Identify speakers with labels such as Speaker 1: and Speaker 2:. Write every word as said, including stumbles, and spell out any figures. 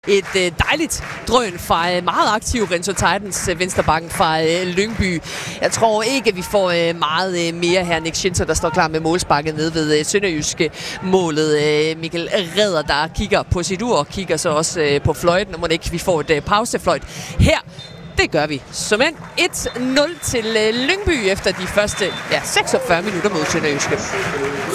Speaker 1: Et øh, dejligt drøn fra øh, meget aktiv Renzo Titans øh, venstrebakken fra øh, Lyngby. Jeg tror ikke, at vi får øh, meget øh, mere her. Nick Schinter, der står klar med målsparket nede ved øh, Sønderjyske målet. Øh, Mikkel Redder, der kigger på sit ur og kigger så også øh, på fløjten. Og må ikke vi får et øh, pausefløjt her. Det gør vi. Som end et nul til øh, Lyngby efter de første ja, seksogfyrre minutter mod Sønderjyske.